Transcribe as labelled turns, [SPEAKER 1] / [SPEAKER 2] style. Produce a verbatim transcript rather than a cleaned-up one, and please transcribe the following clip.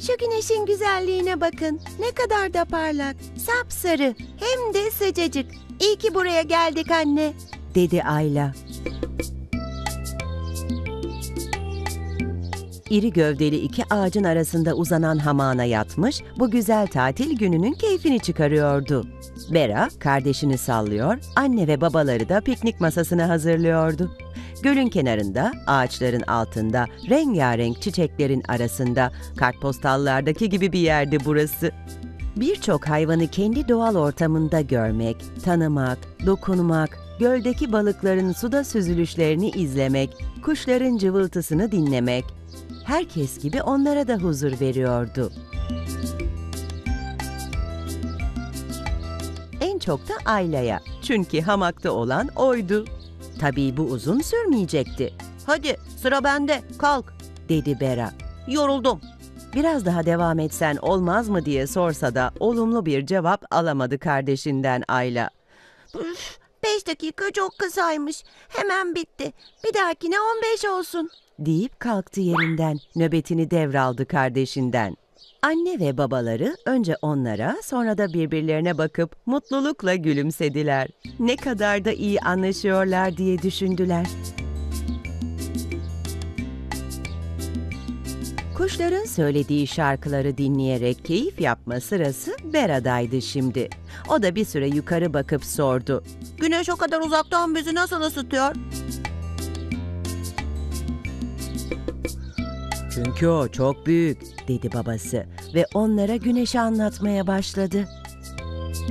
[SPEAKER 1] Şu güneşin güzelliğine bakın. Ne kadar da parlak, sapsarı, hem de sıcacık. İyi ki buraya geldik anne,
[SPEAKER 2] dedi Ayla. İri gövdeli iki ağacın arasında uzanan hamağına yatmış, bu güzel tatil gününün keyfini çıkarıyordu. Bera kardeşini sallıyor, anne ve babaları da piknik masasını hazırlıyordu. Gölün kenarında, ağaçların altında, rengarenk çiçeklerin arasında, kartpostallardaki gibi bir yerdi burası. Birçok hayvanı kendi doğal ortamında görmek, tanımak, dokunmak, göldeki balıkların suda süzülüşlerini izlemek, kuşların cıvıltısını dinlemek, herkes gibi onlara da huzur veriyordu. En çok da Ayla'ya, çünkü hamakta olan oydu. Tabii bu uzun sürmeyecekti.
[SPEAKER 1] Hadi sıra bende, kalk,
[SPEAKER 2] dedi Bera.
[SPEAKER 1] Yoruldum.
[SPEAKER 2] Biraz daha devam etsen olmaz mı diye sorsa da olumlu bir cevap alamadı kardeşinden Ayla.
[SPEAKER 1] Üf, beş dakika çok kısaymış. Hemen bitti. Bir dahakine on beş olsun,
[SPEAKER 2] deyip kalktı yerinden, nöbetini devraldı kardeşinden. Anne ve babaları önce onlara, sonra da birbirlerine bakıp mutlulukla gülümsediler. Ne kadar da iyi anlaşıyorlar diye düşündüler. Kuşların söylediği şarkıları dinleyerek keyif yapma sırası Bera'daydı şimdi. O da bir süre yukarı bakıp sordu.
[SPEAKER 1] Güneş o kadar uzaktan bizi nasıl ısıtıyor?
[SPEAKER 2] Çünkü o çok büyük, dedi babası ve onlara güneşi anlatmaya başladı.